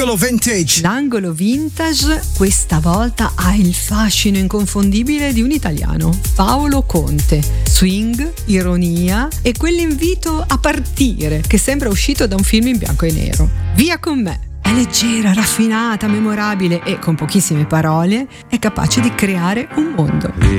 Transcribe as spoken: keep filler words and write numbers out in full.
L'angolo vintage. L'angolo vintage questa volta ha il fascino inconfondibile di un italiano, Paolo Conte. Swing, ironia e quell'invito a partire che sembra uscito da un film in bianco e nero. Via con me! È leggera, raffinata, memorabile e con pochissime parole è capace di creare un mondo.